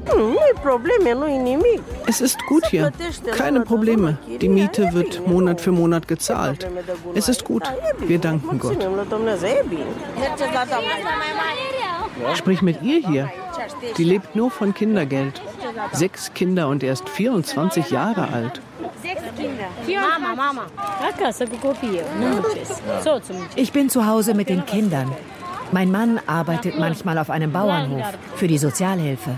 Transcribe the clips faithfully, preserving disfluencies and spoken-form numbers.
Es ist gut hier. Keine Probleme. Die Miete wird Monat für Monat gezahlt. Es ist gut. Wir danken Gott. Sprich mit ihr hier. Sie lebt nur von Kindergeld. Sechs Kinder und erst vierundzwanzig Jahre alt. Mama, Mama. Ich bin zu Hause mit den Kindern. Mein Mann arbeitet manchmal auf einem Bauernhof für die Sozialhilfe.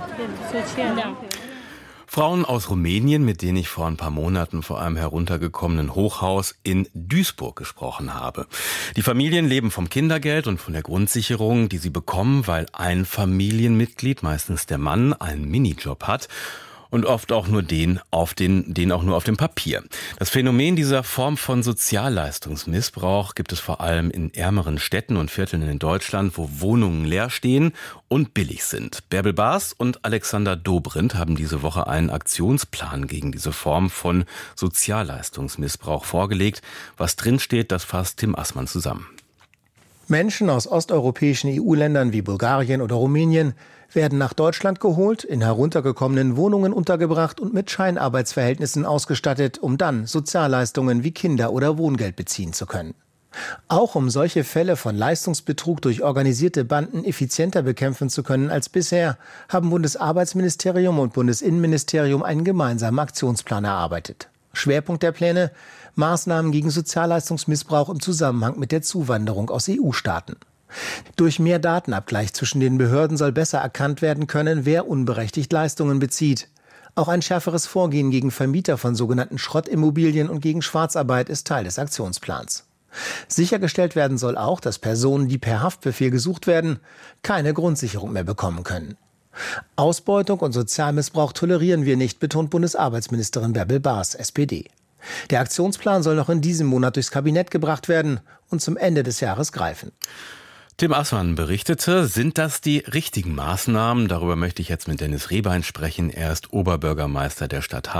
Frauen aus Rumänien, mit denen ich vor ein paar Monaten vor einem heruntergekommenen Hochhaus in Duisburg gesprochen habe. Die Familien leben vom Kindergeld und von der Grundsicherung, die sie bekommen, weil ein Familienmitglied, meistens der Mann, einen Minijob hat. Und oft auch nur den auf den, den auch nur auf dem Papier. Das Phänomen dieser Form von Sozialleistungsmissbrauch gibt es vor allem in ärmeren Städten und Vierteln in Deutschland, wo Wohnungen leer stehen und billig sind. Bärbel Baas und Alexander Dobrindt haben diese Woche einen Aktionsplan gegen diese Form von Sozialleistungsmissbrauch vorgelegt. Was drinsteht, das fasst Tim Assmann zusammen. Menschen aus osteuropäischen E U-Ländern wie Bulgarien oder Rumänien werden nach Deutschland geholt, in heruntergekommenen Wohnungen untergebracht und mit Scheinarbeitsverhältnissen ausgestattet, um dann Sozialleistungen wie Kinder- oder Wohngeld beziehen zu können. Auch um solche Fälle von Leistungsbetrug durch organisierte Banden effizienter bekämpfen zu können als bisher, haben Bundesarbeitsministerium und Bundesinnenministerium einen gemeinsamen Aktionsplan erarbeitet. Schwerpunkt der Pläne: Maßnahmen gegen Sozialleistungsmissbrauch im Zusammenhang mit der Zuwanderung aus E U-Staaten. Durch mehr Datenabgleich zwischen den Behörden soll besser erkannt werden können, wer unberechtigt Leistungen bezieht. Auch ein schärferes Vorgehen gegen Vermieter von sogenannten Schrottimmobilien und gegen Schwarzarbeit ist Teil des Aktionsplans. Sichergestellt werden soll auch, dass Personen, die per Haftbefehl gesucht werden, keine Grundsicherung mehr bekommen können. Ausbeutung und Sozialmissbrauch tolerieren wir nicht, betont Bundesarbeitsministerin Bärbel Baas, S P D. Der Aktionsplan soll noch in diesem Monat durchs Kabinett gebracht werden und zum Ende des Jahres greifen. Tim Assmann berichtete, sind das die richtigen Maßnahmen? Darüber möchte ich jetzt mit Dennis Rehbein sprechen. Er ist Oberbürgermeister der Stadt Hagen.